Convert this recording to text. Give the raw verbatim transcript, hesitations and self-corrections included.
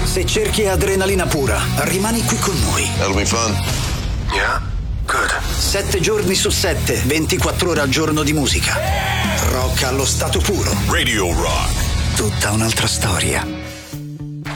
Se cerchi adrenalina pura, rimani qui con noi. That'll be fun. Yeah, good. Sette giorni su sette, ventiquattro ore al giorno di musica. Rock allo stato puro. Radio Rock. Tutta un'altra storia.